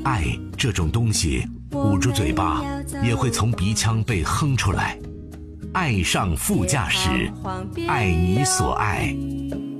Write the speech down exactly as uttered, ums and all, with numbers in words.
爱这种东西，捂住嘴巴也会从鼻腔被哼出来。爱上副驾驶，爱你所爱。